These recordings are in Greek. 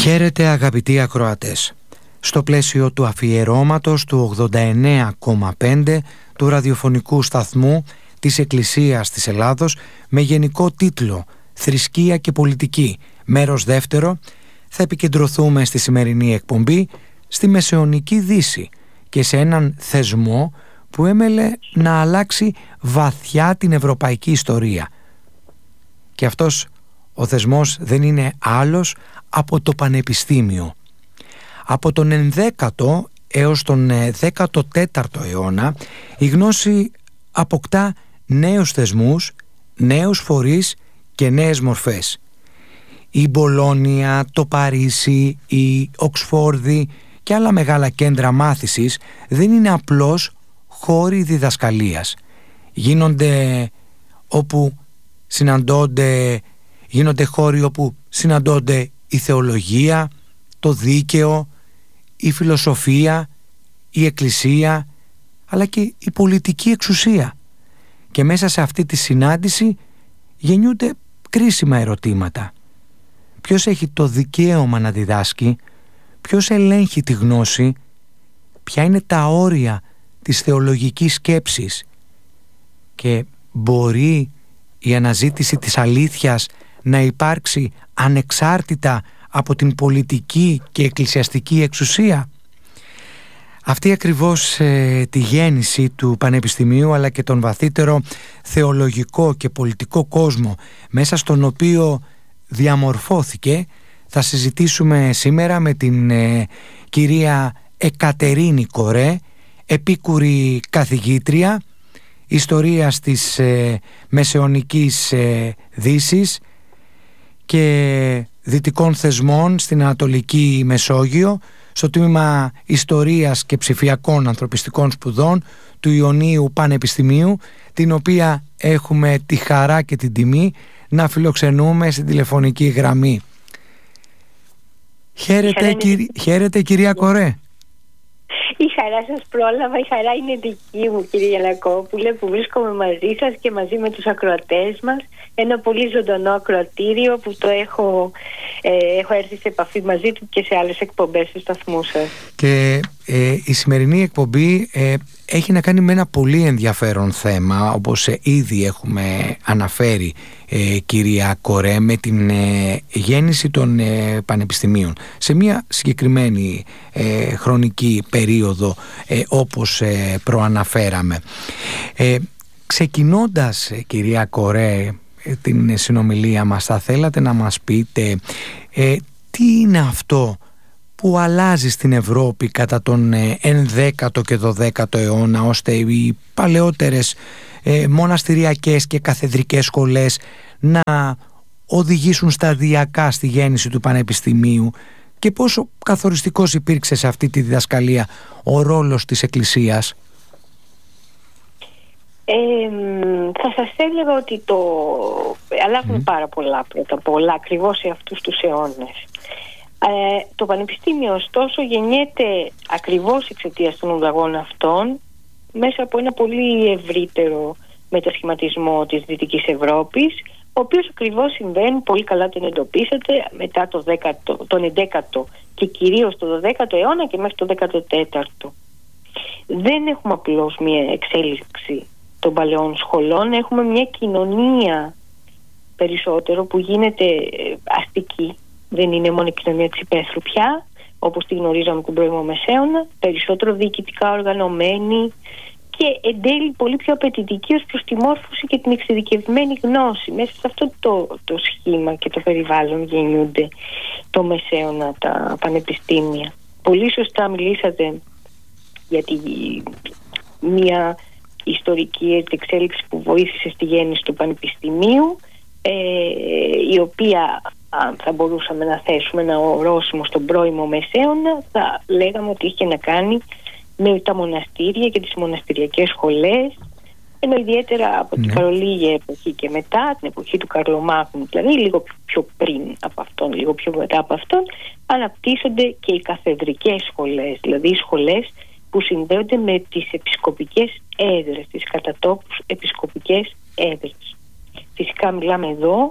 Χαίρετε αγαπητοί ακροατές. Στο πλαίσιο του αφιερώματος του 89,5 του ραδιοφωνικού σταθμού της Εκκλησίας της Ελλάδος με γενικό τίτλο «Θρησκεία και πολιτική, μέρος δεύτερο», θα επικεντρωθούμε στη σημερινή εκπομπή στη Μεσαιωνική Δύση και σε έναν θεσμό που έμελε να αλλάξει βαθιά την ευρωπαϊκή ιστορία. Και αυτός ο θεσμός δεν είναι άλλος από το Πανεπιστήμιο. Από τον 11ο έως τον 14ο αιώνα η γνώση αποκτά νέους θεσμούς, νέους φορείς και νέες μορφές. Η Μπολόνια, το Παρίσι, η Οξφόρδη και άλλα μεγάλα κέντρα μάθησης δεν είναι απλώς χώροι διδασκαλίας. Γίνονται χώροι όπου συναντώνται η θεολογία, το δίκαιο, η φιλοσοφία, η εκκλησία, αλλά και η πολιτική εξουσία. Και μέσα σε αυτή τη συνάντηση γεννιούνται κρίσιμα ερωτήματα. Ποιος έχει το δικαίωμα να διδάσκει, ποιος ελέγχει τη γνώση, ποια είναι τα όρια της θεολογικής σκέψης και μπορεί η αναζήτηση της αλήθειας να υπάρξει ανεξάρτητα από την πολιτική και εκκλησιαστική εξουσία. Αυτή ακριβώς τη γέννηση του Πανεπιστημίου αλλά και τον βαθύτερο θεολογικό και πολιτικό κόσμο μέσα στον οποίο διαμορφώθηκε θα συζητήσουμε σήμερα με την κυρία Εκατερίνη Κορέ, επίκουρη καθηγήτρια ιστορίας της Μεσαιωνικής Δύσης και δυτικών θεσμών στην Ανατολική Μεσόγειο στο τμήμα Ιστορίας και Ψηφιακών Ανθρωπιστικών Σπουδών του Ιωνίου Πανεπιστημίου, την οποία έχουμε τη χαρά και την τιμή να φιλοξενούμε στην τηλεφωνική γραμμή. Χαίρετε κυρία Κορέ. Η χαρά σας πρόλαβα, η χαρά είναι δική μου κύριε Γιαννακόπουλε, που βρίσκομαι μαζί σας και μαζί με τους ακροατές μας. Ένα πολύ ζωντανό ακροατήριο που το έχω έρθει σε επαφή μαζί του και σε άλλες εκπομπές του σταθμού σας. Και η σημερινή εκπομπή έχει να κάνει με ένα πολύ ενδιαφέρον θέμα, όπως ήδη έχουμε αναφέρει κυρία Κορέ, με την γέννηση των πανεπιστημίων σε μια συγκεκριμένη χρονική περίοδο, όπως προαναφέραμε. Ξεκινώντας κυρία Κορέ την συνομιλία μας, θα θέλατε να μας πείτε τι είναι αυτό που αλλάζει στην Ευρώπη κατά τον 11ο και 12ο αιώνα, ώστε οι παλαιότερες μοναστηριακές και καθεδρικές σχολές να οδηγήσουν σταδιακά στη γέννηση του Πανεπιστημίου, και πόσο καθοριστικός υπήρξε σε αυτή τη διδασκαλία ο ρόλος της Εκκλησίας. Θα σας έλεγα ότι αλλάζουν πάρα πολλά πρώτα απ' όλα ακριβώς σε αυτούς τους αιώνες. Το Πανεπιστήμιο ωστόσο γεννιέται ακριβώς εξαιτίας των ουραγών αυτών μέσα από ένα πολύ ευρύτερο μετασχηματισμό της Δυτικής Ευρώπης, ο οποίος ακριβώς συμβαίνει, πολύ καλά τον εντοπίσατε, μετά τον 11ο και κυρίως τον 12ο αιώνα και μέχρι τον 14ο. Δεν έχουμε απλώς μια εξέλιξη των παλαιών σχολών, έχουμε μια κοινωνία περισσότερο που γίνεται αστική. Δεν είναι μόνο η κοινωνία της υπαίθρου πια, όπως τη γνωρίζαμε τον πρώιμο Μεσαίωνα, περισσότερο διοικητικά οργανωμένη και εν τέλει πολύ πιο απαιτητική ως προς τη μόρφωση και την εξειδικευμένη γνώση. Μέσα σε αυτό το σχήμα και το περιβάλλον γεννιούνται το Μεσαίωνα τα πανεπιστήμια. Πολύ σωστά μιλήσατε για μια ιστορική εξέλιξη που βοήθησε στη γέννηση του Πανεπιστημίου, η οποία, αν θα μπορούσαμε να θέσουμε ένα ορόσημο στον πρώιμο Μεσαίωνα, θα λέγαμε ότι είχε να κάνει με τα μοναστήρια και τις μοναστηριακές σχολές, ενώ ιδιαίτερα από την Καρολίγια εποχή και μετά, την εποχή του Καρλομάγνου, δηλαδή λίγο πιο πριν από αυτόν, λίγο πιο μετά από αυτόν, αναπτύσσονται και οι καθεδρικές σχολές, δηλαδή οι σχολές που συνδέονται με τις επισκοπικές έδρες, τις κατατόπους επισκοπικές έδρες. Φυσικά μιλάμε εδώ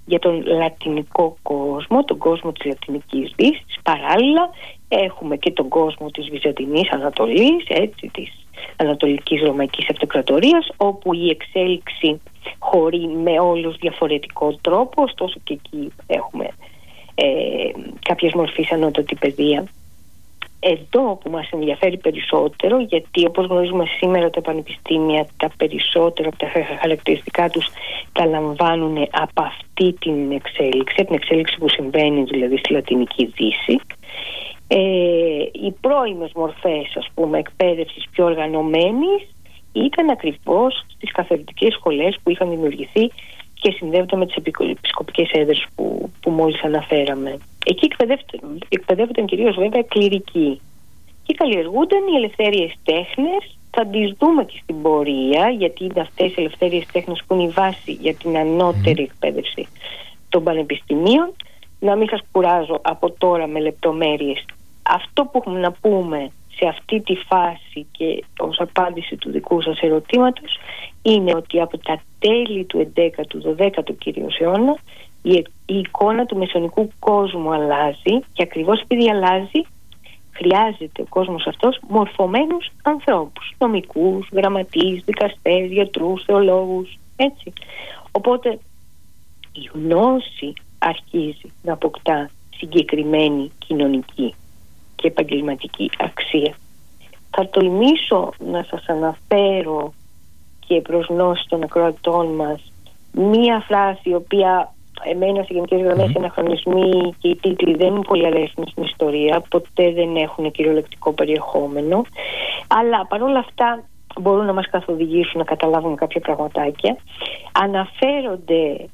για τον λατινικό κόσμο, τον κόσμο της Λατινικής Δύσης. Παράλληλα έχουμε και τον κόσμο της Βυζαντινής Ανατολής, έτσι, της Ανατολικής Ρωμαϊκής Αυτοκρατορίας, όπου η εξέλιξη χωρεί με όλους διαφορετικό τρόπο, ωστόσο και εκεί έχουμε κάποιες μορφής ανώτατη παιδεία. Εδώ που μας ενδιαφέρει περισσότερο, γιατί όπως γνωρίζουμε σήμερα τα πανεπιστήμια τα περισσότερα από τα χαρακτηριστικά τους τα λαμβάνουν από αυτή την εξέλιξη, από την εξέλιξη που συμβαίνει δηλαδή στη Λατινική Δύση. Οι πρώιμες μορφές, ας πούμε, εκπαίδευσης πιο οργανωμένης ήταν ακριβώς στις καθολικές σχολές που είχαν δημιουργηθεί και συνδέονται με τις επισκοπικές έδρες που μόλις αναφέραμε. Εκεί εκπαιδεύονταν κυρίως βέβαια κληρικοί και καλλιεργούνταν οι ελευθέριες τέχνες. Θα τις δούμε και στην πορεία, γιατί είναι αυτές οι ελευθέριες τέχνες που είναι η βάση για την ανώτερη εκπαίδευση των πανεπιστημίων. Να μην σας κουράζω από τώρα με λεπτομέρειες. Αυτό που έχουμε να πούμε σε αυτή τη φάση και ως απάντηση του δικού σας ερωτήματος είναι ότι από τα τέλη του 11ου, 12ου κυρίως αιώνα η εικόνα του μεσαιωνικού κόσμου αλλάζει, και ακριβώς επειδή αλλάζει χρειάζεται ο κόσμος αυτός μορφωμένους ανθρώπους, νομικούς, γραμματείς, δικαστές, γιατρούς, θεολόγους, έτσι. Οπότε η γνώση αρχίζει να αποκτά συγκεκριμένη κοινωνική και επαγγελματική αξία. Θα τολμήσω να σας αναφέρω και προς γνώση των ακροατών μας μία φράση η οποία εμένα σε γενικές γραμμές οι αναχρονισμοί και οι τίτλοι δεν είναι πολύ αρέσιμοι στην ιστορία, ποτέ δεν έχουν κυριολεκτικό περιεχόμενο, αλλά παρόλα αυτά μπορούν να μας καθοδηγήσουν να καταλάβουμε κάποια πραγματάκια. Αναφέρεται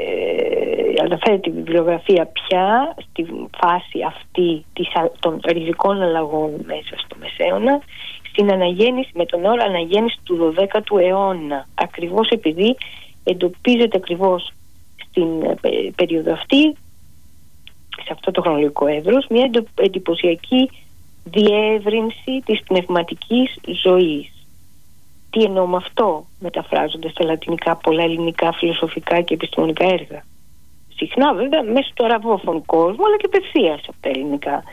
η βιβλιογραφία πια στη φάση αυτή των ριζικών αλλαγών μέσα στο Μεσαίωνα, στην αναγέννηση, με τον όρο αναγέννηση του 12ου αιώνα, ακριβώς επειδή εντοπίζεται ακριβώς στην περίοδο αυτή, σε αυτό το χρονολογικό εύρος, μια εντυπωσιακή διεύρυνση της πνευματικής ζωής. Τι εννοώ με αυτό? Μεταφράζονται στα λατινικά πολλά ελληνικά φιλοσοφικά και επιστημονικά έργα. Συχνά βέβαια μέσω του αραβόφωνου κόσμου, αλλά και απευθείας από τα ελληνικά.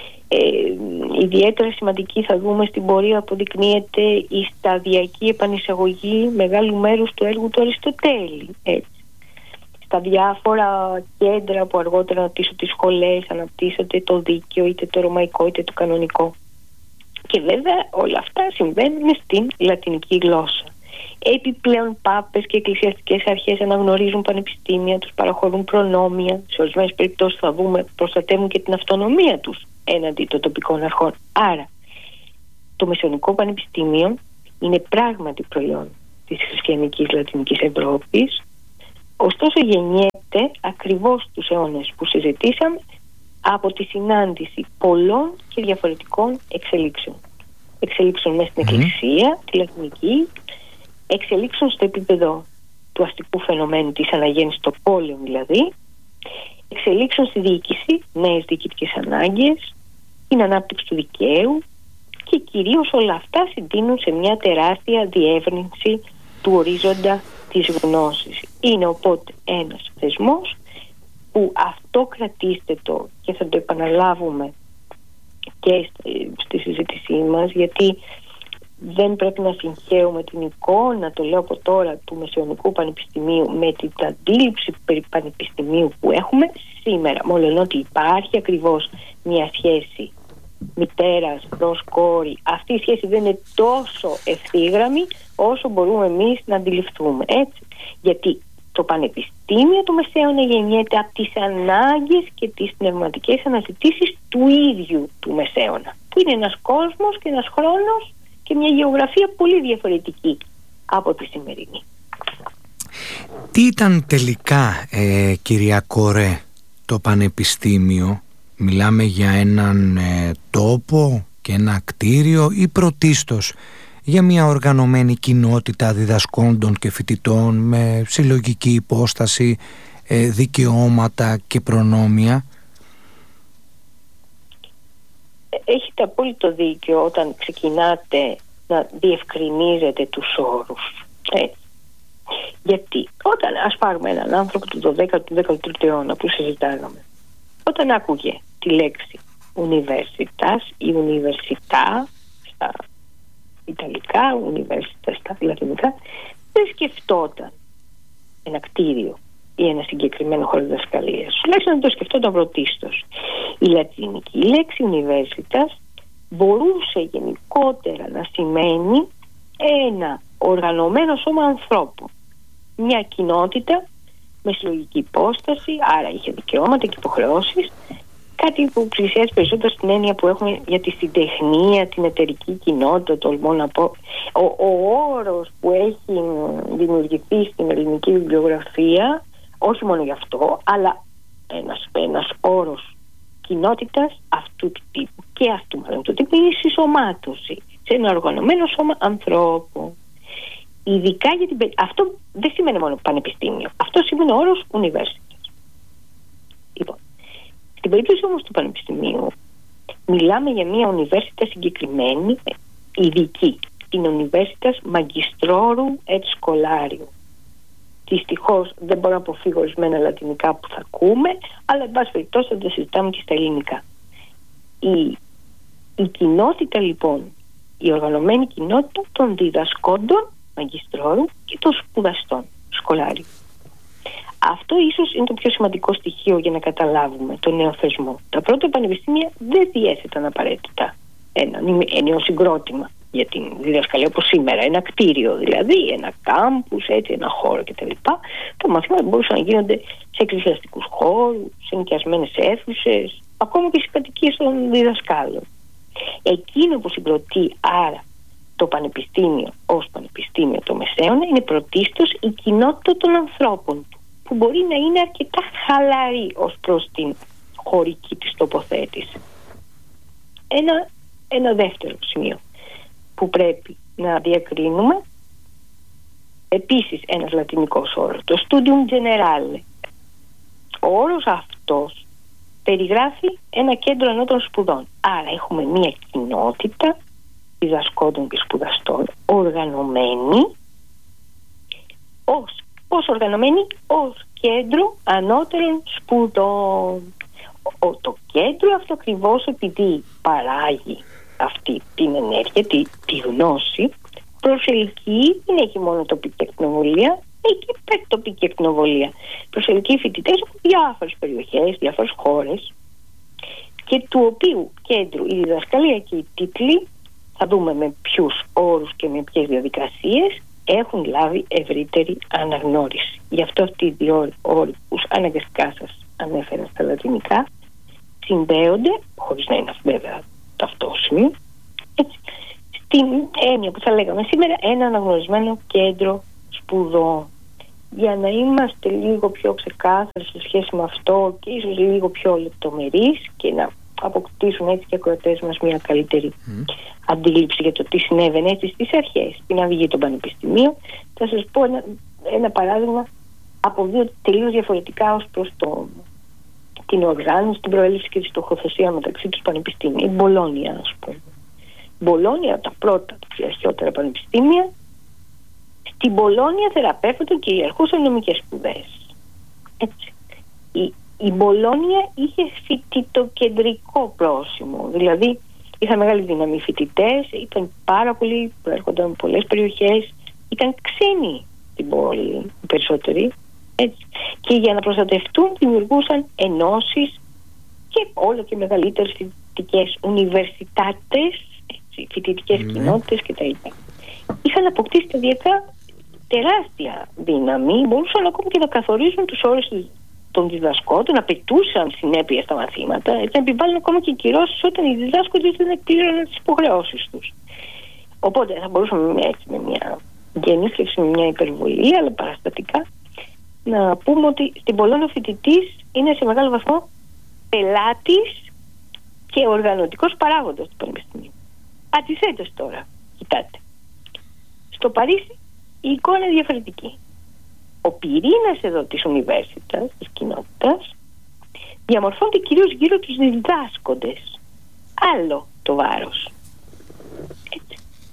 Ιδιαίτερα σημαντική θα δούμε στην πορεία αποδεικνύεται η σταδιακή επανεισαγωγή μεγάλου μέρους του έργου του Αριστοτέλη. Έτσι. Στα διάφορα κέντρα που αργότερα αναπτύσσονται τις σχολές, αναπτύσσονται το δίκαιο, είτε το ρωμαϊκό είτε το κανονικό. Και βέβαια όλα αυτά συμβαίνουν στην λατινική γλώσσα. Επιπλέον πάπες και εκκλησιαστικές αρχές αναγνωρίζουν πανεπιστήμια, τους παραχωρούν προνόμια, σε ορισμένες περιπτώσεις θα δούμε προστατεύουν και την αυτονομία τους έναντι των τοπικών αρχών. Άρα το Μεσαιωνικό Πανεπιστήμιο είναι πράγματι προϊόν της χριστιανικής λατινικής Ευρώπης, ωστόσο γεννιέται ακριβώς τους αιώνες που συζητήσαμε από τη συνάντηση πολλών και διαφορετικών εξελίξεων. Εξελίξεων μέσα στην Εκκλησία, τη λατινική, εξελίξεων στο επίπεδο του αστικού φαινομένου της αναγέννησης των πόλεων δηλαδή, εξελίξεων στη διοίκηση, νέες διοικητικές ανάγκες, την ανάπτυξη του δικαίου, και κυρίως όλα αυτά συντείνουν σε μια τεράστια διεύρυνση του ορίζοντα της γνώσης. Είναι οπότε ένας θεσμός που αυτό κρατήστε το, και θα το επαναλάβουμε και στη συζήτησή μας, γιατί δεν πρέπει να συγχαίουμε την εικόνα, το λέω από τώρα, του Μεσαιωνικού Πανεπιστημίου με την αντίληψη περί πανεπιστημίου που έχουμε σήμερα, μόλον ότι υπάρχει ακριβώς μια σχέση μητέρας προς κόρη. Αυτή η σχέση δεν είναι τόσο ευθύγραμμη όσο μπορούμε εμείς να αντιληφθούμε, έτσι. Γιατί το Πανεπιστήμιο του Μεσαίωνα γεννιέται από τις ανάγκες και τις πνευματικές αναζητήσεις του ίδιου του Μεσαίωνα, που είναι ένας κόσμος και ένας χρόνος και μια γεωγραφία πολύ διαφορετική από τη σημερινή. Τι ήταν τελικά, κυρία Κορέ, το Πανεπιστήμιο? Μιλάμε για έναν τόπο και ένα κτίριο ή πρωτίστως για μια οργανωμένη κοινότητα διδασκόντων και φοιτητών με συλλογική υπόσταση, δικαιώματα και προνόμια? Έχετε απόλυτο δίκιο όταν ξεκινάτε να διευκρινίζετε τους όρους. Γιατί όταν, ας πάρουμε έναν άνθρωπο του 12ου, του 13ου αιώνα που συζητάγαμε, όταν άκουγε τη λέξη universitas ή università στα ιταλικά, universitas στα λατινικά, δεν σκεφτόταν ένα κτίριο ή ένα συγκεκριμένο χώρο διδασκαλίας. Τουλάχιστον το σκεφτόταν πρωτίστως. Η λατινική λέξη universitas μπορούσε γενικότερα να σημαίνει ένα οργανωμένο σώμα ανθρώπων, μια κοινότητα με συλλογική υπόσταση, άρα είχε δικαιώματα και υποχρεώσεις, κάτι που πλησιάζει περισσότερο στην έννοια που έχουμε για τη συντεχνία, την εταιρική κοινότητα, τολμώ να πω. Ο όρος που έχει δημιουργηθεί στην ελληνική βιβλιογραφία, όχι μόνο γι' αυτό, αλλά ένας όρος κοινότητας αυτού του τύπου και αυτού μάλλον του τύπου είναι η συσσωμάτωση σε ένα οργανωμένο σώμα ανθρώπου. Ειδικά για αυτό δεν σημαίνει μόνο πανεπιστήμιο, αυτό σημαίνει ο όρος universitas. Λοιπόν, στην περίπτωση όμως του πανεπιστημίου μιλάμε για μια universitas συγκεκριμένη, ειδική, την Universitas Magistrorum et Scholarium. Δυστυχώς δεν μπορώ να αποφύγω ορισμένα λατινικά που θα ακούμε, αλλά εν πάση περιπτώσει θα τα συζητάμε και στα ελληνικά. Η κοινότητα λοιπόν, η οργανωμένη κοινότητα των διδασκόντων μαγιστρόρου και των σπουδαστών σχολάριου. Αυτό ίσως είναι το πιο σημαντικό στοιχείο για να καταλάβουμε τον νέο θεσμό. Τα πρώτα πανεπιστήμια δεν διέθεταν απαραίτητα ένα ενιαίο συγκρότημα για την διδασκαλία όπως σήμερα, ένα κτίριο δηλαδή, ένα κάμπους, έτσι, ένα χώρο κτλ. Τα μαθήματα μπορούσαν να γίνονται σε εκκλησιαστικούς χώρους, σε νοικιασμένες αίθουσες, ακόμα και στις κατοικίες των διδασκάλων. Εκείνο που συγκροτεί άρα το πανεπιστήμιο ως πανεπιστήμιο των Μεσαίων είναι πρωτίστως η κοινότητα των ανθρώπων του, που μπορεί να είναι αρκετά χαλαρή ως προς την χωρική της τοποθέτηση. Ένα δεύτερο σημείο που πρέπει να διακρίνουμε, επίσης ένας λατινικός όρος, το studium generale. Ο όρος αυτός περιγράφει ένα κέντρο ανώτερων σπουδών. Άρα έχουμε μια κοινότητα διδασκόντων και σπουδαστών οργανωμένη ως κέντρο ανώτερων σπουδών. Το κέντρο αυτό ακριβώς επειδή παράγει αυτή την ενέργεια, τη γνώση, προσελκύει, δεν έχει μόνο τοπική ακτινοβολία, έχει και υπερτοπική ακτινοβολία. Προσελκύει φοιτητές από διάφορες περιοχές, διάφορες χώρες, και του οποίου κέντρου η διδασκαλία και οι τίτλοι, θα δούμε με ποιους όρους και με ποιες διαδικασίες, έχουν λάβει ευρύτερη αναγνώριση. Γι' αυτό αυτοί οι δύο όροι που αναγκαστικά σας ανέφερα στα λατινικά συνδέονται, χωρίς να είναι βέβαια ταυτόσιμοι, στην έννοια που θα λέγαμε σήμερα ένα αναγνωρισμένο κέντρο σπουδών. Για να είμαστε λίγο πιο ξεκάθαροι σε σχέση με αυτό και ίσως λίγο πιο λεπτομερείς και να αποκτήσουν έτσι και οι ακροατές μας μια καλύτερη αντίληψη για το τι συνέβαινε έτσι στις αρχές, στην αυγή των πανεπιστημίων, θα σας πω ένα παράδειγμα από δύο τελείως διαφορετικά ως προς την οργάνωση, την προέλευση και τη στοχοθεσία μεταξύ τους πανεπιστήμιων. Η Μπολόνια, ας πούμε. Μπολόνια, τα πρώτα, τα αρχαιότερα πανεπιστήμια. Στην Μπολόνια θεραπεύονταν και ιεραρχούσαν νομικές σπουδές. Έτσι. Η Μπολόνια είχε φοιτητοκεντρικό πρόσημο, δηλαδή είχαν μεγάλη δύναμη φοιτητές, ήταν πάρα πολλοί, προέρχονταν από πολλές περιοχές, ήταν ξένοι στην πόλη οι περισσότεροι, έτσι. Και για να προστατευτούν δημιουργούσαν ενώσεις και όλο και μεγαλύτερες φοιτητικές ουνιβερσιτάτες, φοιτητικές κοινότητες κτλ. Είχαν αποκτήσει σταδιακά τεράστια δύναμη, μπορούσαν ακόμα και να καθορίζουν τους όρους των διδασκόντων, απαιτούσαν συνέπεια στα μαθήματα, έτσι, να επιβάλλουν ακόμα και κυρώσεις όταν οι διδάσκοντες δεν εκπλήρωναν τις υποχρεώσεις τους. Οπότε θα μπορούσαμε έτσι με μια γεννήθλιψη, με μια υπερβολή, αλλά παραστατικά να πούμε ότι στην Πολώνο φοιτητής είναι σε μεγάλο βαθμό πελάτης και οργανωτικός παράγοντας του πανεπιστημίου. Αντιθέτως τώρα, κοιτάτε, στο Παρίσι η εικόνα είναι διαφορετική. Ο πυρήνας εδώ της Ουνιβέρσιτας, της κοινότητας, διαμορφώνεται κυρίως γύρω τους διδάσκοντες. Άλλο το βάρος. Έτσι.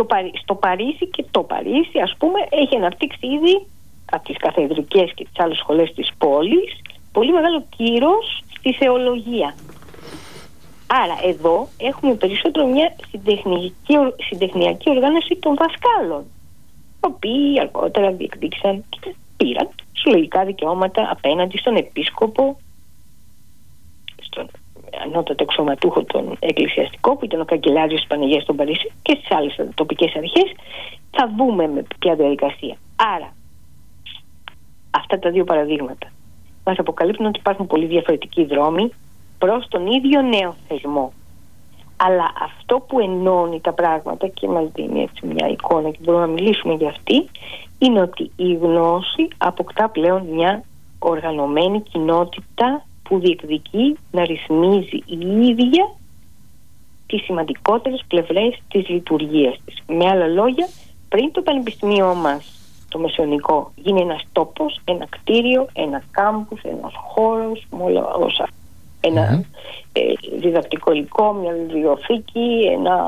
στο Παρίσι, και το Παρίσι ας πούμε έχει αναπτύξει ήδη από τις καθεδρικές και τις άλλες σχολές της πόλης πολύ μεγάλο κύρος στη θεολογία. Άρα εδώ έχουμε περισσότερο μια συντεχνιακή οργάνωση των δασκάλων, οι οποίοι αργότερα διεκδίκησαν και πήραν συλλογικά δικαιώματα απέναντι στον επίσκοπο, στον ανώτατο αξιωματούχο τον εκκλησιαστικό που ήταν ο καγκελάριος της Παναγίας των Παρισίων και στις άλλες τοπικές αρχές. Θα δούμε με ποια διαδικασία. Άρα αυτά τα δύο παραδείγματα μας αποκαλύπτουν ότι υπάρχουν πολύ διαφορετικοί δρόμοι προς τον ίδιο νέο θεσμό. Αλλά αυτό που ενώνει τα πράγματα και μας δίνει έτσι μια εικόνα και μπορούμε να μιλήσουμε για αυτή, είναι ότι η γνώση αποκτά πλέον μια οργανωμένη κοινότητα που διεκδικεί να ρυθμίζει η ίδια τις σημαντικότερες πλευρές της λειτουργίας της. Με άλλα λόγια, πριν το πανεπιστήμιό μας, το μεσαιωνικό, γίνει ένας τόπος, ένα κτίριο, ένα κάμπους, ένας χώρος, με όλα όσα. Ένα διδακτικό υλικό, μια βιβλιοθήκη,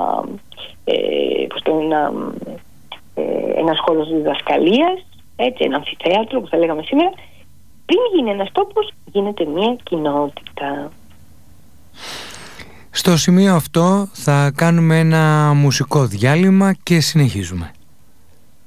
ένας χώρος διδασκαλίας, έτσι, ένα αμφιθέατρο που θα λέγαμε σήμερα. Πριν γίνει ένας τόπος, γίνεται μια κοινότητα. Στο σημείο αυτό θα κάνουμε ένα μουσικό διάλειμμα και συνεχίζουμε.